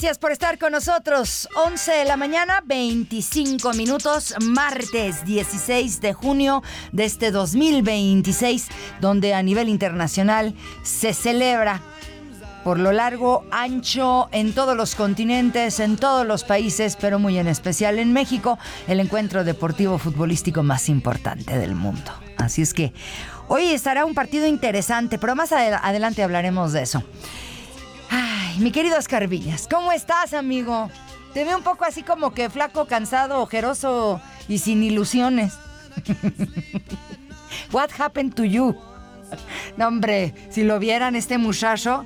Gracias por estar con nosotros. 11 de la mañana, 25 minutos, martes 16 de junio de este 2026, donde a nivel internacional se celebra por lo largo, ancho, en todos los continentes, en todos los países, pero muy en especial en México, el encuentro deportivo futbolístico más importante del mundo. Así es que hoy estará un partido interesante, pero más adelante hablaremos de eso. Ay, mi querido Oscar Villas, ¿cómo estás, amigo? Te veo un poco así como que flaco, cansado, ojeroso y sin ilusiones. What happened to you? No, hombre, si lo vieran, este muchacho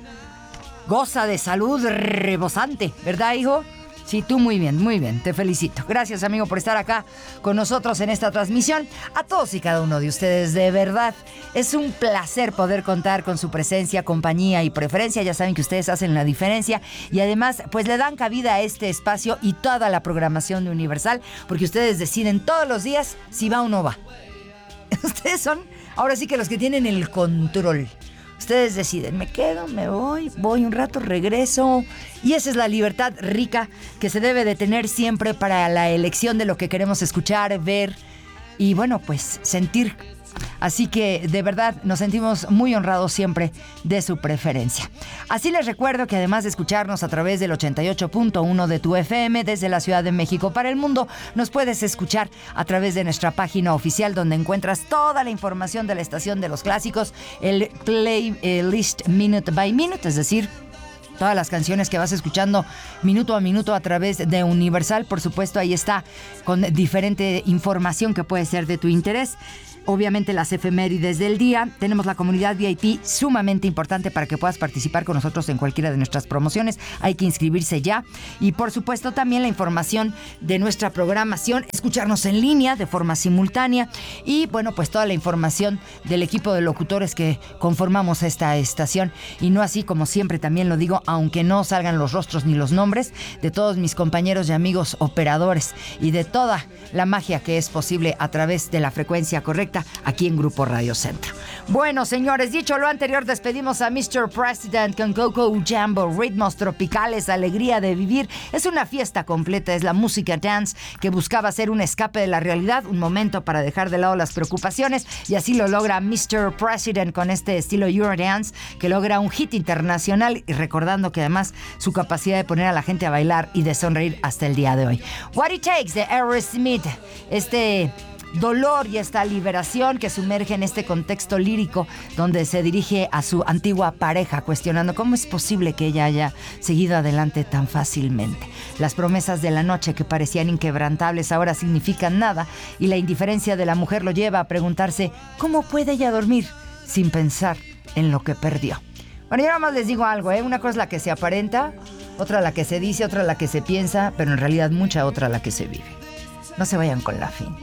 goza de salud rebosante, ¿verdad, hijo? Sí, tú muy bien, te felicito. Gracias, amigo, por estar acá con nosotros en esta transmisión. A todos y cada uno de ustedes, de verdad, es un placer poder contar con su presencia, compañía y preferencia. Ya saben que ustedes hacen la diferencia y además, pues le dan cabida a este espacio y toda la programación de Universal, porque ustedes deciden todos los días si va o no va. Ustedes son, ahora sí que los que tienen el control. Ustedes deciden, me quedo, me voy un rato, regreso. Y esa es la libertad rica que se debe de tener siempre para la elección de lo que queremos escuchar, ver y, bueno, pues sentir. Así que, de verdad, nos sentimos muy honrados siempre de su preferencia. Así les recuerdo que además de escucharnos a través del 88.1 de tu FM desde la Ciudad de México para el mundo, nos puedes escuchar a través de nuestra página oficial donde encuentras toda la información de la estación de los clásicos, el playlist minute by minute, es decir, todas las canciones que vas escuchando minuto a minuto a través de Universal. Por supuesto, ahí está con diferente información que puede ser de tu interés. Obviamente las efemérides del día. Tenemos la comunidad VIP sumamente importante para que puedas participar con nosotros en cualquiera de nuestras promociones. Hay que inscribirse ya. Y por supuesto también la información de nuestra programación, escucharnos en línea de forma simultánea y bueno, pues toda la información del equipo de locutores que conformamos esta estación. Y no así como siempre también lo digo, aunque no salgan los rostros ni los nombres de todos mis compañeros y amigos operadores y de toda la magia que es posible a través de la frecuencia correcta aquí en Grupo Radio Centro. Bueno, señores, dicho lo anterior, despedimos a Mr. President con Coco Jambo, ritmos tropicales, alegría de vivir. Es una fiesta completa, es la música dance que buscaba ser un escape de la realidad, un momento para dejar de lado las preocupaciones, y así lo logra Mr. President con este estilo Eurodance que logra un hit internacional, y recordando que además su capacidad de poner a la gente a bailar y de sonreír hasta el día de hoy. What It Takes de Aerosmith, este dolor y esta liberación que sumerge en este contexto lírico donde se dirige a su antigua pareja cuestionando cómo es posible que ella haya seguido adelante tan fácilmente. Las promesas de la noche que parecían inquebrantables ahora significan nada y la indiferencia de la mujer lo lleva a preguntarse cómo puede ella dormir sin pensar en lo que perdió. Bueno, yo nada más les digo algo, una cosa es la que se aparenta, otra la que se dice, otra la que se piensa, pero en realidad mucha otra la que se vive. No se vayan con la finta.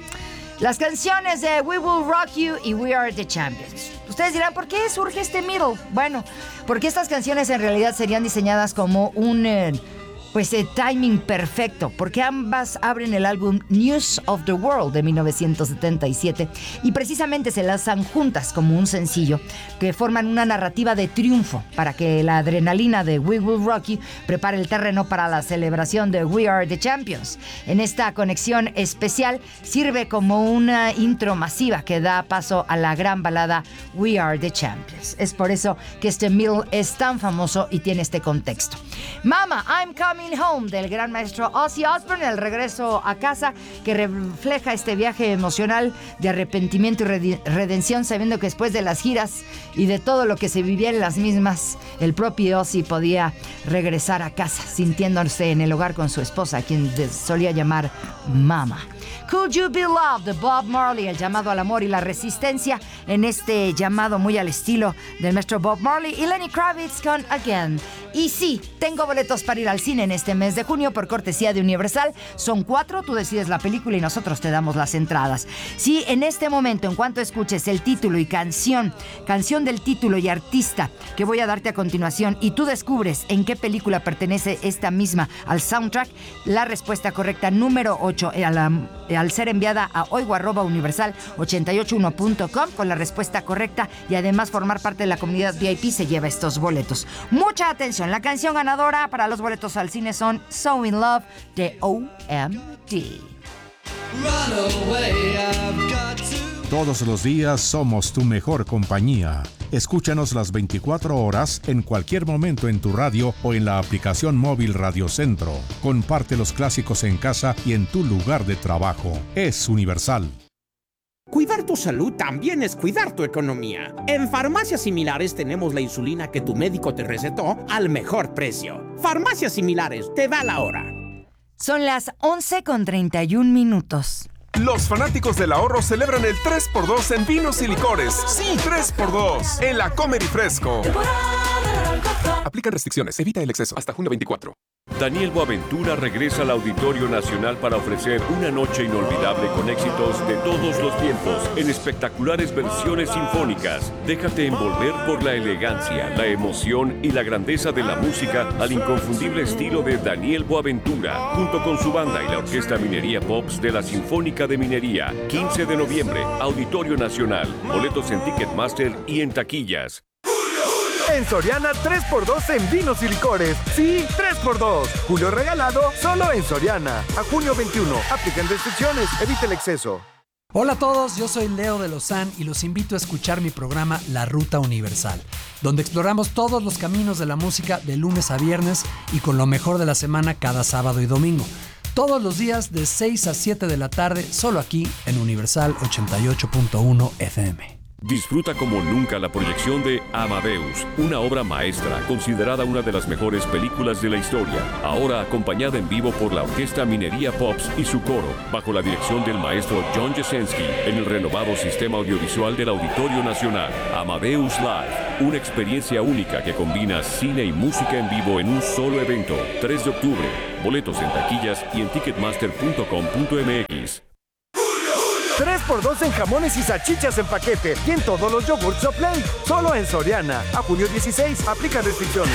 Las canciones de We Will Rock You y We Are the Champions. Ustedes dirán, ¿por qué surge este middle? Bueno, porque estas canciones en realidad serían diseñadas como un timing perfecto, porque ambas abren el álbum News of the World de 1977 y precisamente se lanzan juntas como un sencillo que forman una narrativa de triunfo para que la adrenalina de We Will Rock You prepare el terreno para la celebración de We Are the Champions. En esta conexión especial sirve como una intro masiva que da paso a la gran balada We Are the Champions. Es por eso que este middle es tan famoso y tiene este contexto. Mama, I'm Coming Home del gran maestro Ozzy Osbourne, el regreso a casa que refleja este viaje emocional de arrepentimiento y redención, sabiendo que después de las giras y de todo lo que se vivía en las mismas, el propio Ozzy podía regresar a casa sintiéndose en el hogar con su esposa, a quien solía llamar Mama. Could You Be Loved de Bob Marley, el llamado al amor y la resistencia en este llamado muy al estilo del maestro Bob Marley, y Lenny Kravitz con Again. Y sí, tengo boletos para ir al cine en este mes de junio por cortesía de Universal. Son 4, tú decides la película y nosotros te damos las entradas. Sí, en este momento, en cuanto escuches el título y canción del título y artista que voy a darte a continuación, y tú descubres en qué película pertenece esta misma al soundtrack, la respuesta correcta número 8 a la al ser enviada a oigo@universal881.com con la respuesta correcta y además formar parte de la comunidad VIP se lleva estos boletos. Mucha atención, la canción ganadora para los boletos al cine son So In Love de OMD. Todos los días somos tu mejor compañía. Escúchanos las 24 horas en cualquier momento en tu radio o en la aplicación móvil Radio Centro. Comparte los clásicos en casa y en tu lugar de trabajo. Es Universal. Cuidar tu salud también es cuidar tu economía. En Farmacias Similares tenemos la insulina que tu médico te recetó al mejor precio. Farmacias Similares, te da la hora. Son las 11:31. Los fanáticos del ahorro celebran el 3x2 en vinos y licores. Sí, 3x2 en la Comer y Fresco. Aplican restricciones, evita el exceso. Hasta junio 24. Daniel Boaventura regresa al Auditorio Nacional para ofrecer una noche inolvidable con éxitos de todos los tiempos en espectaculares versiones sinfónicas. Déjate envolver por la elegancia, la emoción y la grandeza de la música al inconfundible estilo de Daniel Boaventura, junto con su banda y la Orquesta Minería Pops de la Sinfónica de Minería. 15 de noviembre, Auditorio Nacional. Boletos en Ticketmaster y en taquillas. En Soriana, 3x2 en vinos y licores. Sí, 3x2. Julio regalado, solo en Soriana. A junio 21. Aplican restricciones. Evita el exceso. Hola a todos, yo soy Leo de Lozán y los invito a escuchar mi programa La Ruta Universal, donde exploramos todos los caminos de la música de lunes a viernes y con lo mejor de la semana cada sábado y domingo. Todos los días de 6 a 7 de la tarde, solo aquí en Universal 88.1 FM. Disfruta como nunca la proyección de Amadeus, una obra maestra considerada una de las mejores películas de la historia, ahora acompañada en vivo por la Orquesta Minería Pops y su coro, bajo la dirección del maestro John Jasenski, en el renovado sistema audiovisual del Auditorio Nacional. Amadeus Live, una experiencia única que combina cine y música en vivo en un solo evento. 3 de octubre, boletos en taquillas y en ticketmaster.com.mx. 3x2 en jamones y salchichas en paquete y en todos los yogurts Soplay. Solo en Soriana. A junio 16. Aplican restricciones.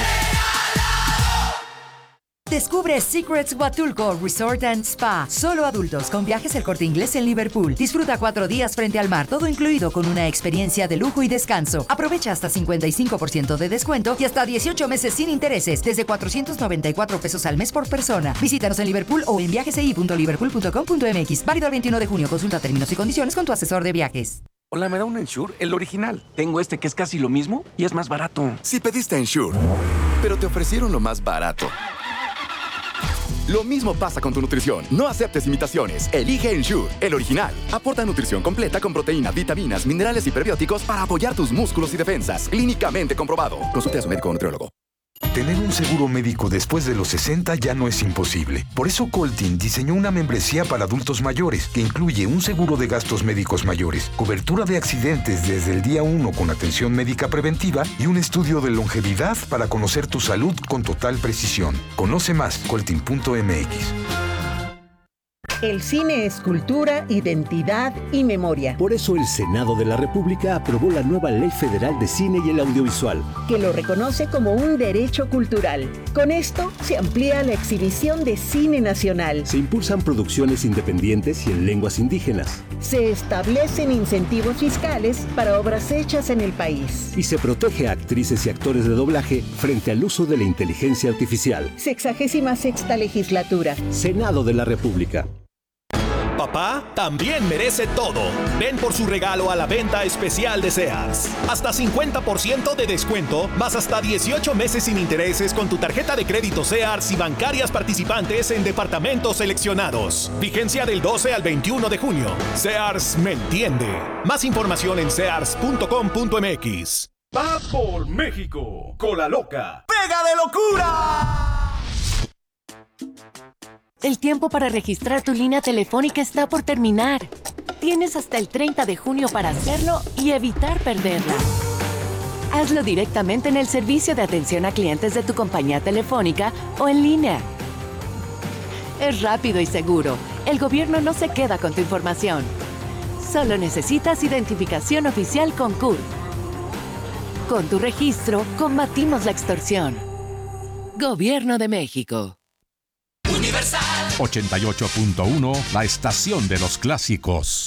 Descubre Secrets Huatulco Resort and Spa. Solo adultos con viajes El Corte Inglés en Liverpool. Disfruta 4 días frente al mar, todo incluido con una experiencia de lujo y descanso. Aprovecha hasta 55% de descuento y hasta 18 meses sin intereses, desde 494 pesos al mes por persona. Visítanos en Liverpool o en viajesi.liverpool.com.mx. Válido el 21 de junio. Consulta términos y condiciones con tu asesor de viajes. Hola, ¿me da un Ensure? El original. Tengo este que es casi lo mismo y es más barato. Si pediste Ensure, pero te ofrecieron lo más barato. Lo mismo pasa con tu nutrición. No aceptes imitaciones. Elige Ensure, el original. Aporta nutrición completa con proteínas, vitaminas, minerales y prebióticos para apoyar tus músculos y defensas. Clínicamente comprobado. Consulte a su médico o nutriólogo. Tener un seguro médico después de los 60 ya no es imposible. Por eso Coltin diseñó una membresía para adultos mayores que incluye un seguro de gastos médicos mayores, cobertura de accidentes desde el día 1 con atención médica preventiva y un estudio de longevidad para conocer tu salud con total precisión. Conoce más, coltin.mx. El cine es cultura, identidad y memoria. Por eso el Senado de la República aprobó la nueva Ley Federal de Cine y el Audiovisual, que lo reconoce como un derecho cultural. Con esto se amplía la exhibición de cine nacional. Se impulsan producciones independientes y en lenguas indígenas. Se establecen incentivos fiscales para obras hechas en el país. Y se protege a actrices y actores de doblaje frente al uso de la inteligencia artificial. 66ª legislatura. Senado de la República. Papá también merece todo. Ven por su regalo a la venta especial de Sears. Hasta 50% de descuento, más hasta 18 meses sin intereses con tu tarjeta de crédito Sears y bancarias participantes en departamentos seleccionados. Vigencia del 12 al 21 de junio. Sears me entiende. Más información en sears.com.mx. Va por México. Cola Loca. ¡Pega de locura! El tiempo para registrar tu línea telefónica está por terminar. Tienes hasta el 30 de junio para hacerlo y evitar perderla. Hazlo directamente en el servicio de atención a clientes de tu compañía telefónica o en línea. Es rápido y seguro. El gobierno no se queda con tu información. Solo necesitas identificación oficial con CURP. Con tu registro, combatimos la extorsión. Gobierno de México. 88.1, la estación de los clásicos.